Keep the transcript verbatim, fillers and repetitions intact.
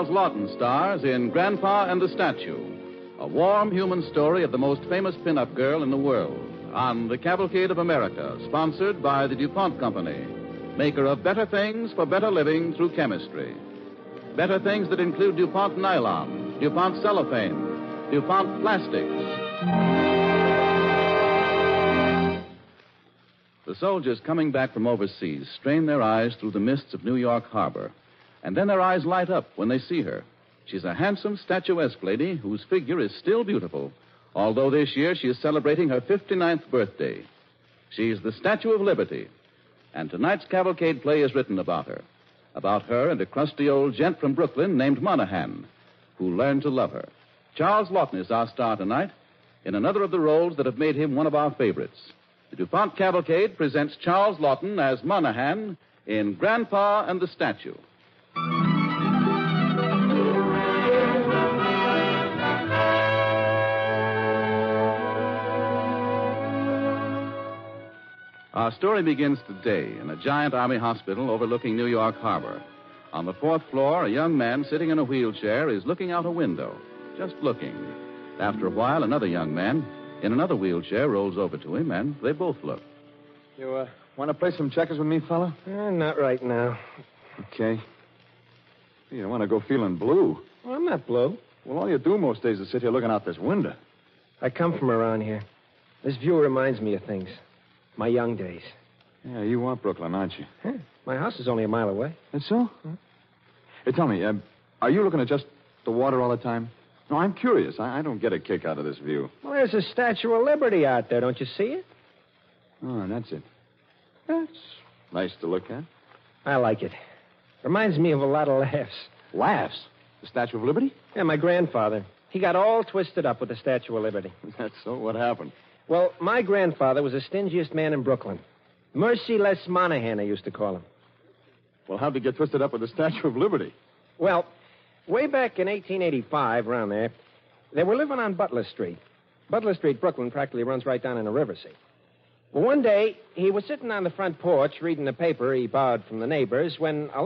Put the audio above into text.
Lawton stars in Grandpa and the Statue, a warm human story of the most famous pin-up girl in the world, on the Cavalcade of America, sponsored by the DuPont Company, maker of better things for better living through chemistry. Better things that include DuPont nylon, DuPont cellophane, DuPont plastics. The soldiers coming back from overseas strain their eyes through the mists of New York Harbor. And then their eyes light up when they see her. She's a handsome, statuesque lady whose figure is still beautiful, although this year she is celebrating her fifty-ninth birthday. She's the Statue of Liberty. And tonight's cavalcade play is written about her. About her and a crusty old gent from Brooklyn named Monahan, who learned to love her. Charles Lawton is our star tonight in another of the roles that have made him one of our favorites. The DuPont Cavalcade presents Charles Lawton as Monahan in Grandpa and the Statue. Our story begins today in a giant army hospital overlooking New York Harbor. On the fourth floor, a young man sitting in a wheelchair is looking out a window, just looking. After a while, another young man in another wheelchair rolls over to him, and they both look. You, uh, want to play some checkers with me, fella? Uh, not right now. Okay. You don't want to go feeling blue. Well, I'm not blue. Well, all you do most days is sit here looking out this window. I come from around here. This view reminds me of things. My young days. Yeah, you are Brooklyn, aren't you? Huh. My house is only a mile away. That's so? Huh? Hey, tell me, uh, are you looking at just the water all the time? No, I'm curious. I, I don't get a kick out of this view. Well, there's a Statue of Liberty out there. Don't you see it? Oh, that's it. That's nice to look at. I like it. Reminds me of a lot of laughs. Laughs? The Statue of Liberty? Yeah, my grandfather. He got all twisted up with the Statue of Liberty. That's so? What happened? Well, my grandfather was the stingiest man in Brooklyn. Merciless Monahan, they used to call him. Well, how'd he get twisted up with the Statue of Liberty? Well, way back in eighteen eighty-five, around there, they were living on Butler Street. Butler Street, Brooklyn, practically runs right down in the river, see. Well, one day, he was sitting on the front porch reading the paper he borrowed from the neighbors when a